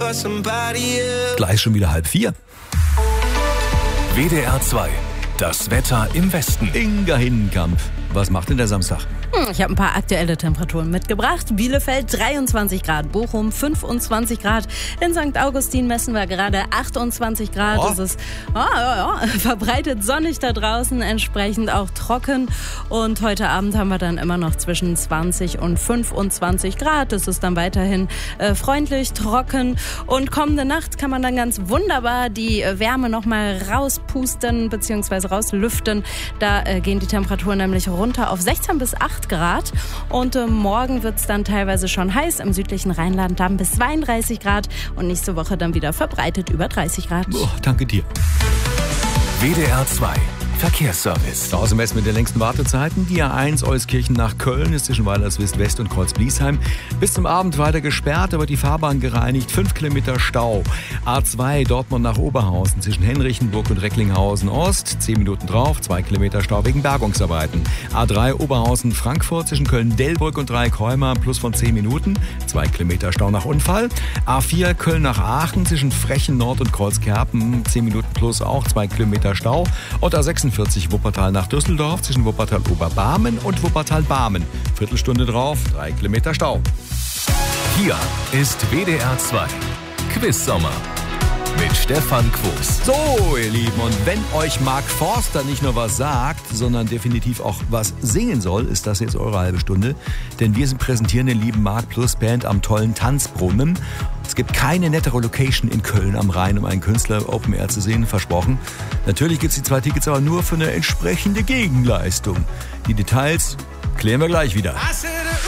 Gleich schon wieder 3:30. WDR 2. Das Wetter im Westen. Inga Hinnenkamp. Was macht denn der Samstag? Ich habe ein paar aktuelle Temperaturen mitgebracht. Bielefeld 23 Grad, Bochum 25 Grad, in St. Augustin messen wir gerade 28 Grad. Oh. Es ist verbreitet sonnig da draußen, entsprechend auch trocken. Und heute Abend haben wir dann immer noch zwischen 20 und 25 Grad. Es ist dann weiterhin freundlich, trocken. Und kommende Nacht kann man dann ganz wunderbar die Wärme nochmal rauspusten bzw. rauslüften. Da gehen die Temperaturen nämlich runter auf 16 bis 8 Grad. Und morgen wird es dann teilweise schon heiß. Im südlichen Rheinland dann bis 32 Grad. Und nächste Woche dann wieder verbreitet über 30 Grad. Oh, danke dir. WDR 2. Verkehrsservice. Draußen messen mit den längsten Wartezeiten. Die A1 Euskirchen nach Köln ist zwischen Weilerswist West und Kreuz-Bliesheim bis zum Abend weiter gesperrt, aber die Fahrbahn gereinigt. 5 Kilometer Stau. A2 Dortmund nach Oberhausen zwischen Henrichenburg und Recklinghausen Ost. 10 Minuten drauf, 2 Kilometer Stau wegen Bergungsarbeiten. A3 Oberhausen Frankfurt zwischen Köln-Delbrück und Dreieckholmer plus von 10 Minuten. 2 Kilometer Stau nach Unfall. A4 Köln nach Aachen zwischen Frechen Nord und Kreuzkerpen. 10 Minuten plus auch 2 Kilometer Stau. Und A46 Wuppertal nach Düsseldorf zwischen Wuppertal-Oberbarmen und Wuppertal-Barmen. Viertelstunde drauf, 3 Kilometer Stau. Hier ist WDR 2. Quiz-Sommer mit Stefan Quos. So, ihr Lieben, und wenn euch Mark Forster nicht nur was sagt, sondern definitiv auch was singen soll, ist das jetzt eure halbe Stunde. Denn wir präsentieren den lieben Mark Plus Band am tollen Tanzbrunnen. Es gibt keine nettere Location in Köln am Rhein, um einen Künstler Open Air zu sehen, versprochen. Natürlich gibt es die 2 Tickets aber nur für eine entsprechende Gegenleistung. Die Details klären wir gleich wieder.